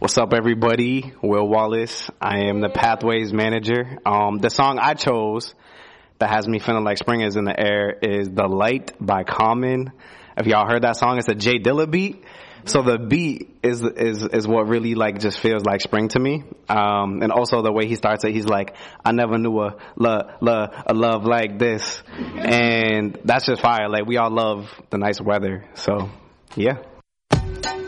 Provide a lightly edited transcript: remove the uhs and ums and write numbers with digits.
What's up, everybody? Will Wallace. I am the Pathways manager. The song I chose that has me feeling like spring is in the air is "The Light" by Common. If y'all heard that song, it's a Jay Dilla beat. So the beat is what really like just feels like spring to me. And also the way he starts it, he's like, "I never knew a love like this," and that's just fire. Like we all love the nice weather. So yeah.